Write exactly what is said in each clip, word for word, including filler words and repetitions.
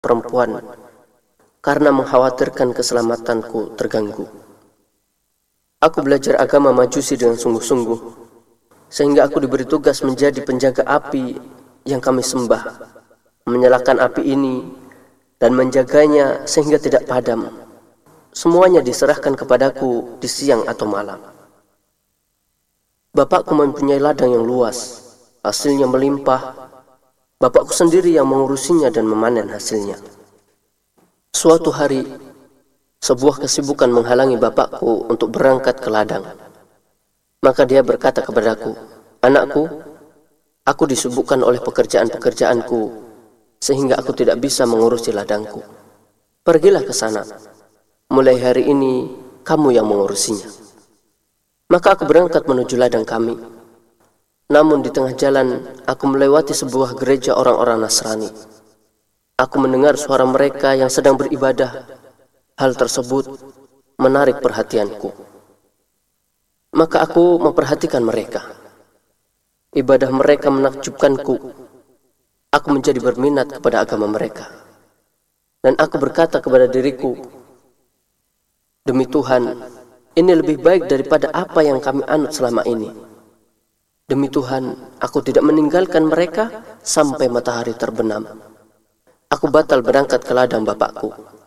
perempuan karena mengkhawatirkan keselamatanku terganggu. Aku belajar agama Majusi dengan sungguh-sungguh, sehingga aku diberi tugas menjadi penjaga api yang kami sembah, menyalakan api ini dan menjaganya sehingga tidak padam. Semuanya diserahkan kepadaku di siang atau malam. Bapakku mempunyai ladang yang luas, hasilnya melimpah. Bapakku sendiri yang mengurusinya dan memanen hasilnya. Suatu hari, sebuah kesibukan menghalangi bapakku untuk berangkat ke ladang. Maka dia berkata kepadaku, "Anakku, aku disibukkan oleh pekerjaan-pekerjaanku, sehingga aku tidak bisa mengurusi ladangku. Pergilah ke sana. Mulai hari ini, kamu yang mengurusinya." Maka aku berangkat menuju ladang kami. Namun di tengah jalan, aku melewati sebuah gereja orang-orang Nasrani. Aku mendengar suara mereka yang sedang beribadah. Hal tersebut menarik perhatianku. Maka aku memperhatikan mereka. Ibadah mereka menakjubkanku. Aku menjadi berminat kepada agama mereka. Dan aku berkata kepada diriku, "Demi Tuhan, ini lebih baik daripada apa yang kami anut selama ini. Demi Tuhan, aku tidak meninggalkan mereka sampai matahari terbenam." Aku batal berangkat ke ladang bapakku.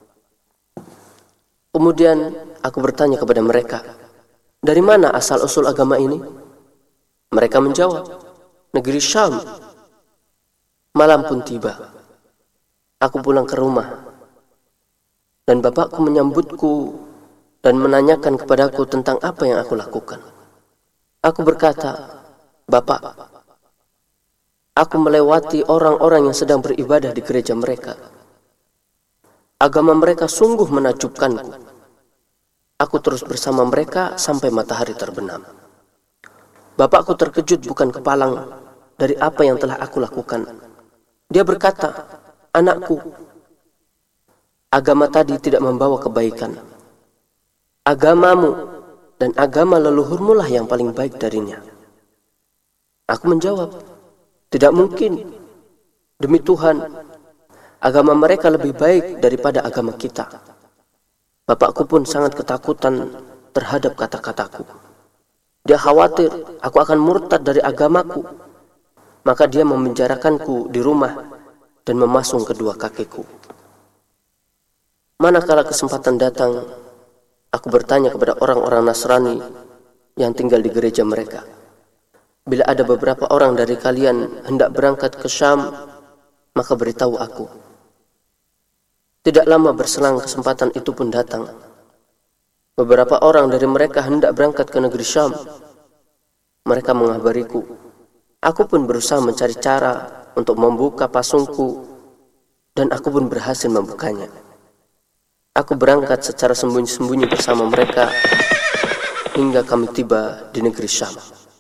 Kemudian aku bertanya kepada mereka, "Dari mana asal-usul agama ini?" Mereka menjawab, "Negeri Syam." Malam pun tiba. Aku pulang ke rumah, dan bapakku menyambutku dan menanyakan kepadaku tentang apa yang aku lakukan. Aku berkata, "Bapak, aku melewati orang-orang yang sedang beribadah di gereja mereka. Agama mereka sungguh menakjubkanku. Aku terus bersama mereka sampai matahari terbenam." Bapakku terkejut bukan kepalang dari apa yang telah aku lakukan. Dia berkata, "Anakku, agama tadi tidak membawa kebaikan. Agamamu dan agama leluhurmu lah yang paling baik darinya." Aku menjawab, "Tidak mungkin. Demi Tuhan, agama mereka lebih baik daripada agama kita." Bapakku pun sangat ketakutan terhadap kata-kataku. Dia khawatir aku akan murtad dari agamaku. Maka dia memenjarakanku di rumah dan memasung kedua kakiku. Manakala kesempatan datang, aku bertanya kepada orang-orang Nasrani yang tinggal di gereja mereka, "Bila ada beberapa orang dari kalian hendak berangkat ke Syam, maka beritahu aku." Tidak lama berselang kesempatan itu pun datang. Beberapa orang dari mereka hendak berangkat ke negeri Syam. Mereka mengabariku. Aku pun berusaha mencari cara untuk membuka pasungku, dan aku pun berhasil membukanya. Aku berangkat secara sembunyi-sembunyi bersama mereka hingga kami tiba di negeri Syam.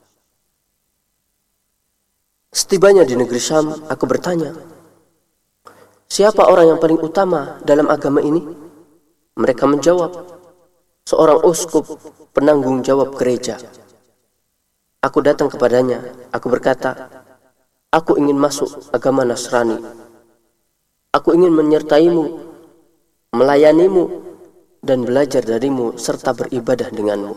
Setibanya di negeri Syam, aku bertanya, "Siapa orang yang paling utama dalam agama ini?" Mereka menjawab, "Seorang uskup penanggung jawab gereja." Aku datang kepadanya, aku berkata, "Aku ingin masuk agama Nasrani. Aku ingin menyertaimu, melayanimu, dan belajar darimu serta beribadah denganmu."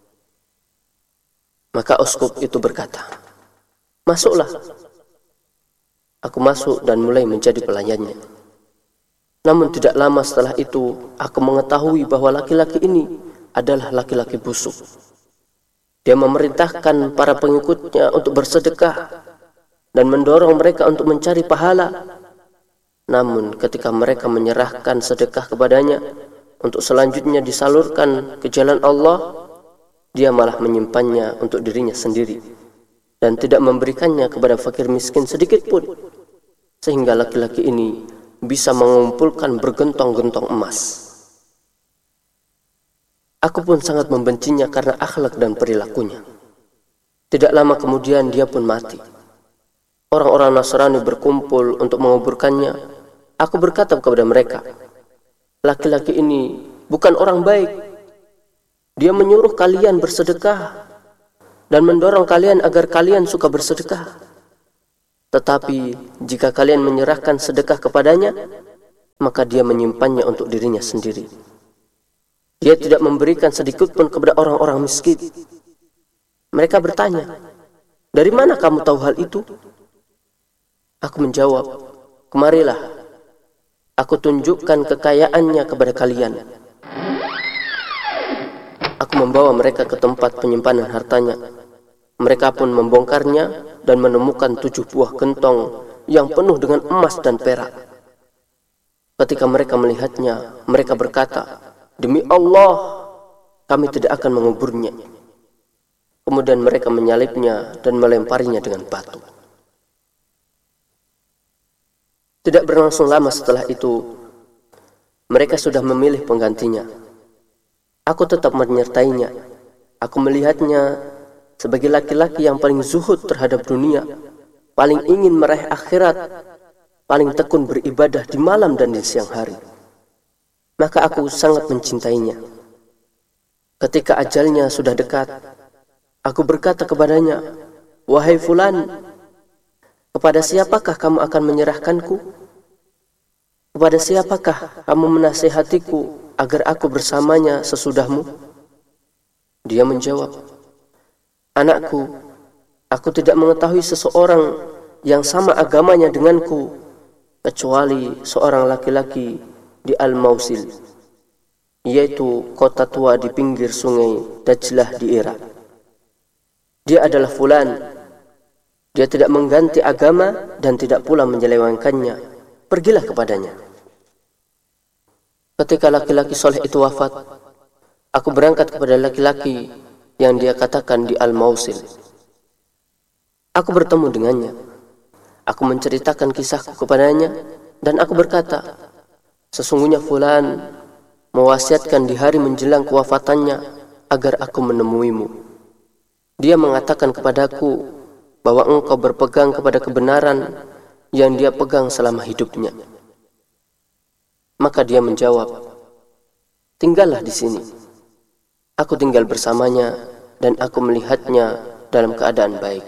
Maka uskup itu berkata, "Masuklah." Aku masuk dan mulai menjadi pelayannya. Namun tidak lama setelah itu, aku mengetahui bahwa laki-laki ini adalah laki-laki busuk. Dia memerintahkan para pengikutnya untuk bersedekah dan mendorong mereka untuk mencari pahala. Namun ketika mereka menyerahkan sedekah kepadanya untuk selanjutnya disalurkan ke jalan Allah, dia malah menyimpannya untuk dirinya sendiri dan tidak memberikannya kepada fakir miskin sedikit pun, sehingga laki-laki ini bisa mengumpulkan bergentong-gentong emas. Aku pun sangat membencinya karena akhlak dan perilakunya. Tidak lama kemudian dia pun mati. Orang-orang Nasrani berkumpul untuk menguburkannya. Aku berkata kepada mereka, "Laki-laki ini bukan orang baik. Dia menyuruh kalian bersedekah dan mendorong kalian agar kalian suka bersedekah. Tetapi jika kalian menyerahkan sedekah kepadanya, maka dia menyimpannya untuk dirinya sendiri. Dia tidak memberikan sedikit pun kepada orang-orang miskin. Mereka bertanya, "Dari mana kamu tahu hal itu?" Aku menjawab, "Kemarilah, aku tunjukkan kekayaannya kepada kalian." Aku membawa mereka ke tempat penyimpanan hartanya. Mereka pun membongkarnya dan menemukan tujuh buah gentong yang penuh dengan emas dan perak. Ketika mereka melihatnya, mereka berkata, "Demi Allah, kami tidak akan menguburnya." Kemudian mereka menyalibnya dan melemparinya dengan batu. Tidak berlangsung lama setelah itu, mereka sudah memilih penggantinya. Aku tetap menyertainya. Aku melihatnya sebagai laki-laki yang paling zuhud terhadap dunia, paling ingin meraih akhirat, paling tekun beribadah di malam dan di siang hari. Maka aku sangat mencintainya. Ketika ajalnya sudah dekat, aku berkata kepadanya, "Wahai fulan, kepada siapakah kamu akan menyerahkanku? Kepada siapakah kamu menasihatiku agar aku bersamanya sesudahmu?" Dia menjawab, "Anakku, aku tidak mengetahui seseorang yang sama agamanya denganku, kecuali seorang laki-laki di Al-Mausil, yaitu kota tua di pinggir sungai Dajlah di Irak. Dia adalah fulan. Dia tidak mengganti agama dan tidak pula menyelewengkannya. Pergilah kepadanya." Ketika laki-laki soleh itu wafat, aku berangkat kepada laki-laki yang dia katakan di Al-Mausil. Aku bertemu dengannya. Aku menceritakan kisahku kepadanya dan aku berkata, "Sesungguhnya fulan mewasiatkan di hari menjelang kewafatannya agar aku menemuimu. Dia mengatakan kepadaku bahwa engkau berpegang kepada kebenaran yang dia pegang selama hidupnya." Maka dia menjawab, "Tinggallah di sini." Aku tinggal bersamanya dan aku melihatnya dalam keadaan baik.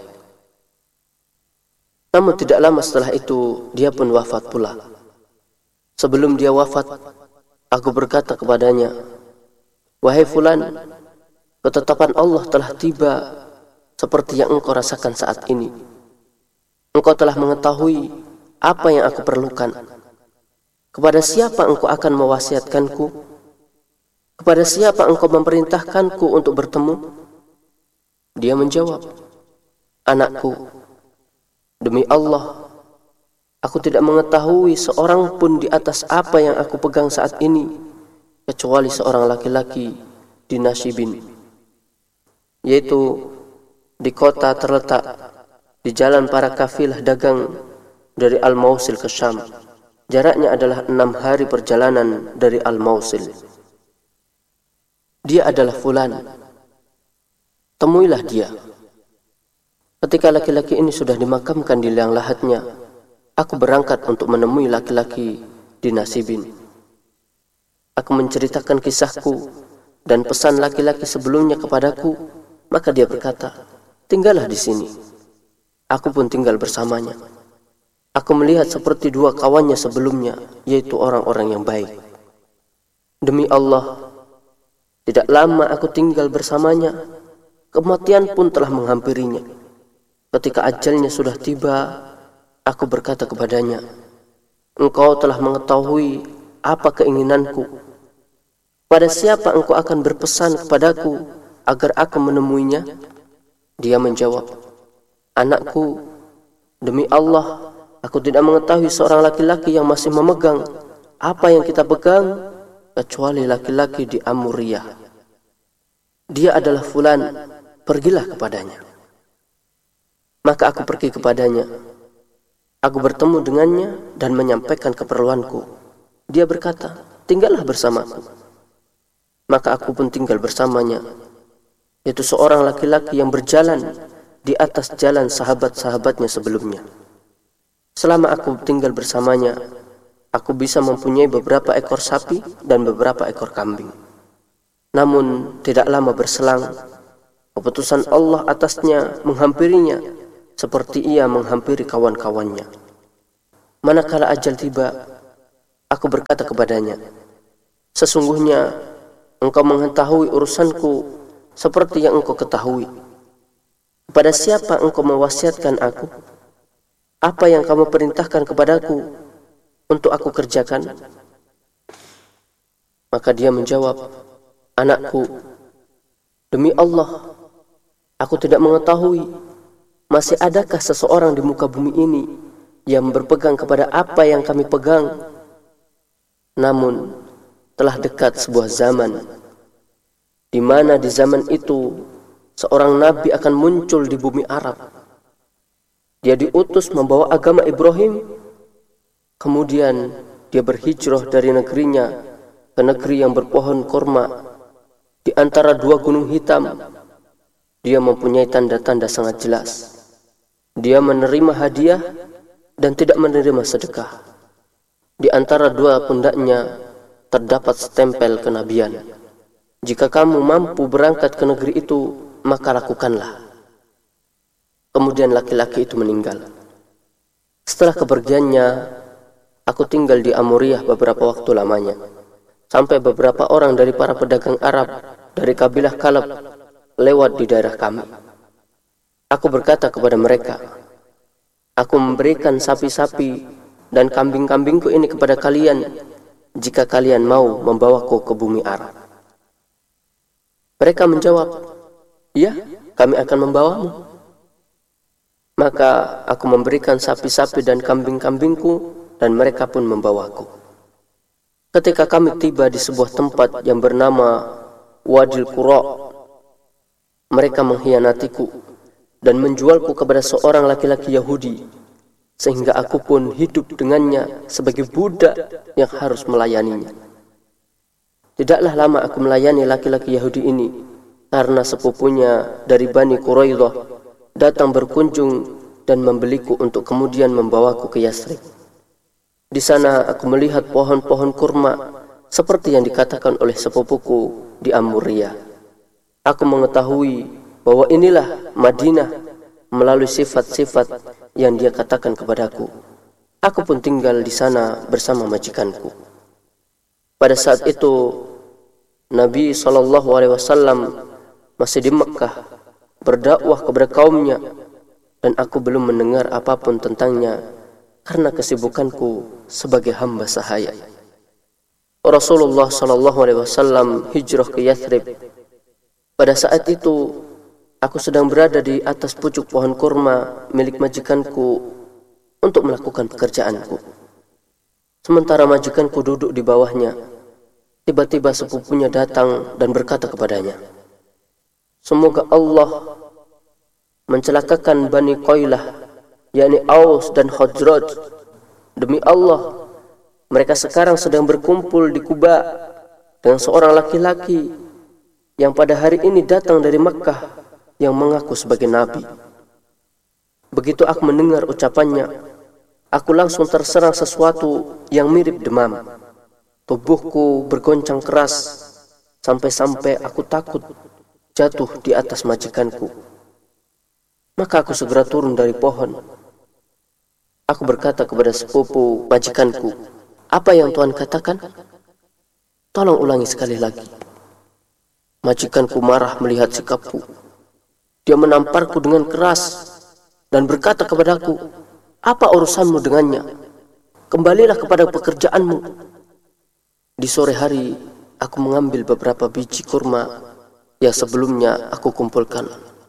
Namun tidak lama setelah itu, dia pun wafat pula. Sebelum dia wafat, aku berkata kepadanya, "Wahai fulan, ketetapan Allah telah tiba seperti yang engkau rasakan saat ini. Engkau telah mengetahui apa yang aku perlukan. Kepada siapa engkau akan mewasiatkanku? Kepada siapa engkau memerintahkanku untuk bertemu?" Dia menjawab, "Anakku, demi Allah, aku tidak mengetahui seorang pun di atas apa yang aku pegang saat ini, kecuali seorang laki-laki di Nasibin, yaitu di kota terletak di jalan para kafilah dagang dari Al-Mausil ke Syam. Jaraknya adalah enam hari perjalanan dari Al-Mausil. Dia adalah fulan. Temuilah dia." Ketika laki-laki ini sudah dimakamkan di liang lahatnya, aku berangkat untuk menemui laki-laki di Nasibin. Aku menceritakan kisahku dan pesan laki-laki sebelumnya kepadaku, maka dia berkata, "Tinggallah di sini." Aku pun tinggal bersamanya. Aku melihat seperti dua kawannya sebelumnya, yaitu orang-orang yang baik. Demi Allah, tidak lama aku tinggal bersamanya, kematian pun telah menghampirinya. Ketika ajalnya sudah tiba, aku berkata kepadanya, "Engkau telah mengetahui apa keinginanku. Pada siapa engkau akan berpesan kepadaku agar aku menemuinya?" Dia menjawab, "Anakku, demi Allah, aku tidak mengetahui seorang laki-laki yang masih memegang apa yang kita pegang, kecuali laki-laki di Amuriyah. Dia adalah fulan, pergilah kepadanya." Maka aku pergi kepadanya. Aku bertemu dengannya dan menyampaikan keperluanku. Dia berkata, "Tinggallah bersamaku." Maka aku pun tinggal bersamanya, yaitu seorang laki-laki yang berjalan di atas jalan sahabat-sahabatnya sebelumnya. Selama aku tinggal bersamanya, aku bisa mempunyai beberapa ekor sapi dan beberapa ekor kambing. Namun tidak lama berselang, keputusan Allah atasnya menghampirinya seperti ia menghampiri kawan-kawannya. Manakala ajal tiba, Aku berkata kepadanya, sesungguhnya engkau mengetahui urusanku seperti yang engkau ketahui. Kepada siapa engkau mewasiatkan aku? Apa yang kamu perintahkan kepadaku untuk aku kerjakan? Maka dia menjawab, anakku, demi Allah, aku tidak mengetahui masih adakah seseorang di muka bumi ini yang berpegang kepada apa yang kami pegang. Namun telah dekat sebuah zaman di mana di zaman itu seorang nabi akan muncul di bumi Arab. Dia diutus membawa agama Ibrahim. Kemudian dia berhijrah dari negerinya ke negeri yang berpohon kurma di antara dua gunung hitam. Dia mempunyai tanda-tanda sangat jelas. Dia menerima hadiah dan tidak menerima sedekah. Di antara dua pundaknya terdapat stempel kenabian. Jika kamu mampu berangkat ke negeri itu, maka lakukanlah. Kemudian laki-laki itu meninggal. Setelah kepergiannya, aku tinggal di Amuriyah beberapa waktu lamanya. Sampai beberapa orang dari para pedagang Arab dari kabilah Kalab lewat di daerah kami. Aku berkata kepada mereka, aku memberikan sapi-sapi dan kambing-kambingku ini kepada kalian jika kalian mau membawaku ke bumi Arab. Mereka menjawab, iya, kami akan membawamu. Maka aku memberikan sapi-sapi dan kambing-kambingku dan mereka pun membawaku. Ketika kami tiba di sebuah tempat yang bernama Wadil Qura, mereka mengkhianatiku dan menjualku kepada seorang laki-laki Yahudi, sehingga aku pun hidup dengannya sebagai budak yang harus melayaninya. Tidaklah lama aku melayani laki-laki Yahudi ini, karena sepupunya dari Bani Quraidah datang berkunjung dan membeliku untuk kemudian membawaku ke Yasrib. Di sana aku melihat pohon-pohon kurma seperti yang dikatakan oleh sepupuku di Amuriyah. Aku mengetahui bahwa inilah Madinah melalui sifat-sifat yang dia katakan kepadaku. Aku pun tinggal di sana bersama majikanku. Pada saat itu Nabi shallallahu alaihi wasallam masih di Mekah berdakwah kepada kaumnya, dan aku belum mendengar apapun tentangnya karena kesibukanku sebagai hamba sahaya. Rasulullah shallallahu alaihi wasallam hijrah ke Yathrib. Pada saat itu aku sedang berada di atas pucuk pohon kurma milik majikanku untuk melakukan pekerjaanku. Sementara majikanku duduk di bawahnya, tiba-tiba sepupunya datang dan berkata kepadanya, semoga Allah mencelakakan Bani Qailah, yakni Aus dan Khazraj. Demi Allah, mereka sekarang sedang berkumpul di Kuba dengan seorang laki-laki yang pada hari ini datang dari Makkah yang mengaku sebagai Nabi. Begitu aku mendengar ucapannya, aku langsung terserang sesuatu yang mirip demam. Tubuhku bergoncang keras sampai-sampai aku takut jatuh di atas majikanku. Maka aku segera turun dari pohon. Aku berkata kepada sepupu majikanku, apa yang Tuhan katakan? Tolong ulangi sekali lagi. Majikanku marah melihat sikapku. Dia menamparku dengan keras dan berkata kepadaku, apa urusanmu dengannya? Kembalilah kepada pekerjaanmu. Di sore hari, aku mengambil beberapa biji kurma yang sebelumnya aku kumpulkan.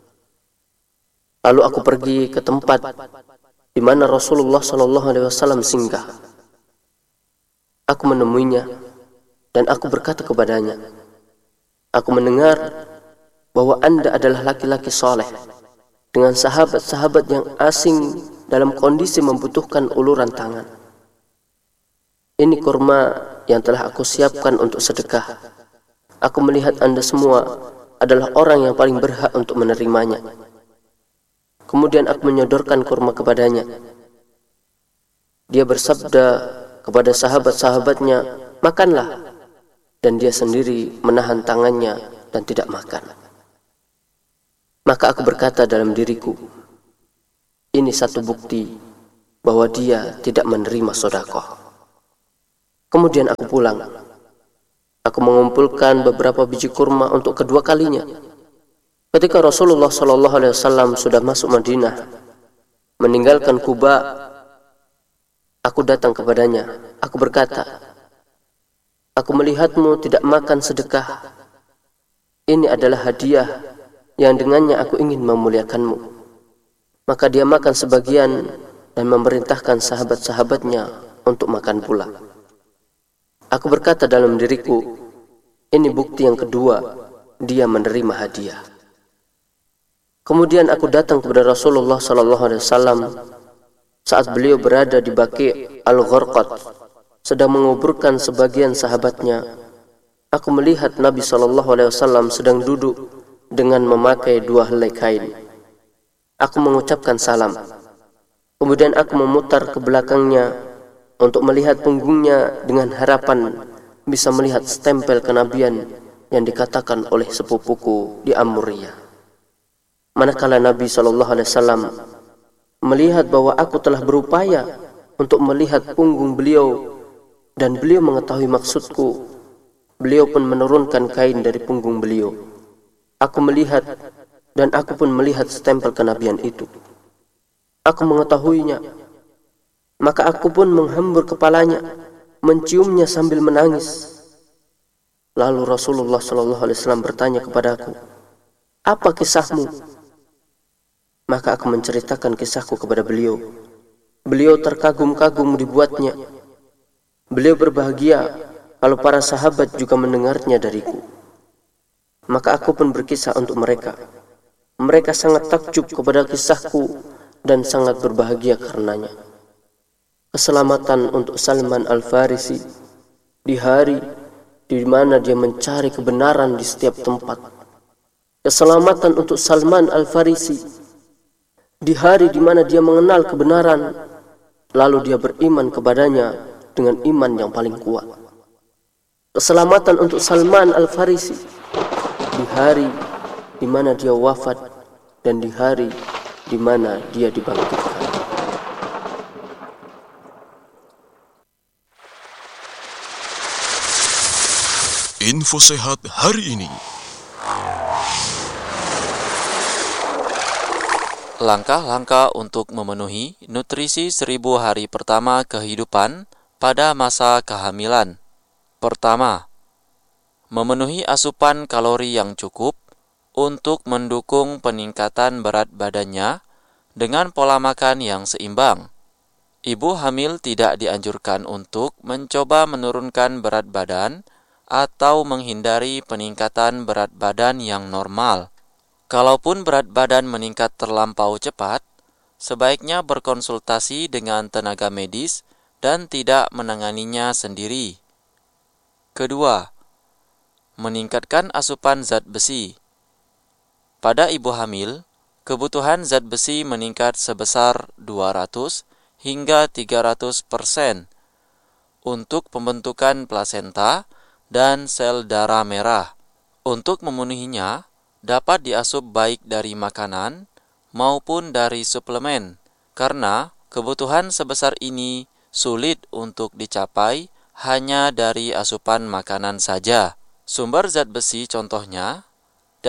Lalu aku pergi ke tempat di mana Rasulullah shallallahu alaihi wasallam singgah. Aku menemuinya dan aku berkata kepadanya, aku mendengar bahwa Anda adalah laki-laki soleh dengan sahabat-sahabat yang asing dalam kondisi membutuhkan uluran tangan. Ini kurma yang telah aku siapkan untuk sedekah. Aku melihat Anda semua adalah orang yang paling berhak untuk menerimanya. Kemudian aku menyodorkan kurma kepadanya. Dia bersabda kepada sahabat-sahabatnya, makanlah. Dan dia sendiri menahan tangannya dan tidak makan. Maka aku berkata dalam diriku, ini satu bukti bahwa dia tidak menerima sedekah. Kemudian aku pulang. Aku mengumpulkan beberapa biji kurma untuk kedua kalinya. Ketika Rasulullah Shallallahu Alaihi Wasallam sudah masuk Madinah, meninggalkan Quba, aku datang kepadanya. Aku berkata, aku melihatmu tidak makan sedekah. Ini adalah hadiah yang dengannya aku ingin memuliakanmu. Maka dia makan sebagian dan memerintahkan sahabat-sahabatnya untuk makan pula. Aku berkata dalam diriku, ini bukti yang kedua, dia menerima hadiah. Kemudian aku datang kepada Rasulullah Sallallahu Alaihi Wasallam saat beliau berada di Baqi' Al-Gharqad, sedang menguburkan sebagian sahabatnya. Aku melihat Nabi Sallallahu Alaihi Wasallam sedang duduk dengan memakai dua helai kain. Aku mengucapkan salam. Kemudian aku memutar ke belakangnya untuk melihat punggungnya dengan harapan bisa melihat stempel kenabian yang dikatakan oleh sepupuku di Amuriyah. Manakala Nabi Shallallahu Alaihi Wasallam melihat bahwa aku telah berupaya untuk melihat punggung beliau dan beliau mengetahui maksudku, beliau pun menurunkan kain dari punggung beliau. Aku melihat dan aku pun melihat stempel kenabian itu. Aku mengetahuinya, maka aku pun menghambur kepalanya, menciumnya sambil menangis. Lalu Rasulullah Shallallahu Alaihi Wasallam bertanya kepadaku, apa kisahmu? Maka aku menceritakan kisahku kepada beliau. Beliau terkagum-kagum dibuatnya. Beliau berbahagia kalau para sahabat juga mendengarnya dariku. Maka aku pun berkisah untuk mereka. Mereka sangat takjub kepada kisahku dan sangat berbahagia karenanya. Keselamatan untuk Salman Al-Farisi di hari di mana dia mencari kebenaran di setiap tempat. Keselamatan untuk Salman Al-Farisi di hari di mana dia mengenal kebenaran, lalu dia beriman kepadanya dengan iman yang paling kuat. Keselamatan untuk Salman Al-Farisi di hari di mana dia wafat dan di hari di mana dia dibangkitkan. Info sehat hari ini. Langkah-langkah untuk memenuhi nutrisi seribu hari pertama kehidupan pada masa kehamilan. Pertama, memenuhi asupan kalori yang cukup untuk mendukung peningkatan berat badannya dengan pola makan yang seimbang. Ibu hamil tidak dianjurkan untuk mencoba menurunkan berat badan atau menghindari peningkatan berat badan yang normal. Kalaupun berat badan meningkat terlampau cepat, sebaiknya berkonsultasi dengan tenaga medis dan tidak menanganinya sendiri. Kedua, meningkatkan asupan zat besi. Pada ibu hamil, kebutuhan zat besi meningkat sebesar dua ratus hingga tiga ratus persen untuk pembentukan plasenta dan sel darah merah. Untuk memenuhinya, dapat diasup baik dari makanan maupun dari suplemen, karena kebutuhan sebesar ini sulit untuk dicapai hanya dari asupan makanan saja. Sumber zat besi contohnya